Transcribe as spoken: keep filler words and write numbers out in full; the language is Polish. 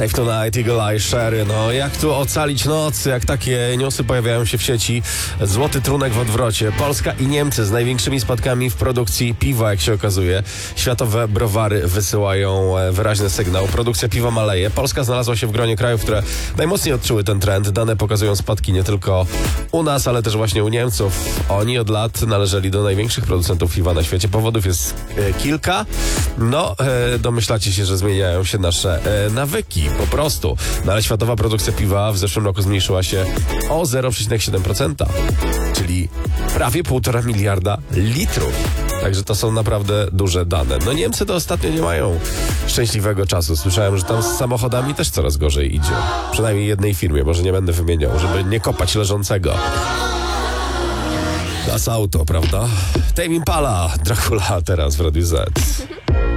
Save Tonight, Eagle Eye, Sherry. No jak tu ocalić noc, jak takie newsy pojawiają się w sieci. Złoty trunek w odwrocie. Polska i Niemcy z największymi spadkami w produkcji piwa, jak się okazuje. Światowe browary wysyłają wyraźny sygnał. Produkcja piwa maleje. Polska znalazła się w gronie krajów, które najmocniej odczuły ten trend. Dane pokazują spadki nie tylko u nas, ale też właśnie u Niemców. Oni od lat należeli do największych producentów piwa na świecie. Powodów jest e, kilka. No, e, domyślacie się, że zmieniają się nasze e, nawyki. Po prostu. No, ale światowa produkcja piwa w zeszłym roku zmniejszyła się o zero przecinek siedem procent, czyli prawie półtora miliarda litrów. Także to są naprawdę duże dane. No Niemcy to ostatnio nie mają szczęśliwego czasu. Słyszałem, że tam z samochodami też coraz gorzej idzie. Przynajmniej jednej firmie, może nie będę wymieniał, żeby nie kopać leżącego. Das Auto, prawda? Tame Impala, Dracula teraz w Radiu Z.